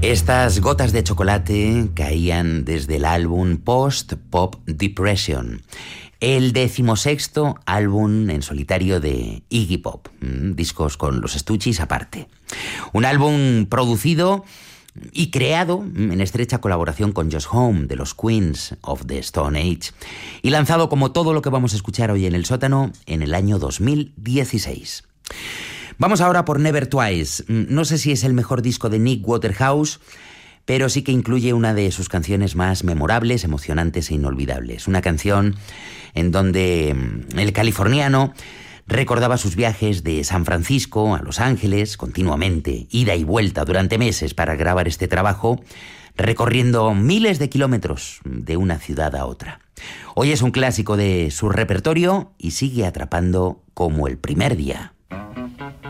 Estas gotas de chocolate caían desde el álbum Post Pop Depression, el 16º álbum en solitario de Iggy Pop, discos con los estuchis aparte. Un álbum producido y creado en estrecha colaboración con Josh Homme de los Queens of the Stone Age y lanzado, como todo lo que vamos a escuchar hoy en el sótano, en el año 2016. Vamos ahora por Never Twice. No sé si es el mejor disco de Nick Waterhouse, pero sí que incluye una de sus canciones más memorables, emocionantes e inolvidables. Una canción en donde el californiano recordaba sus viajes de San Francisco a Los Ángeles continuamente, ida y vuelta durante meses para grabar este trabajo, recorriendo miles de kilómetros de una ciudad a otra. Hoy es un clásico de su repertorio y sigue atrapando como el primer día.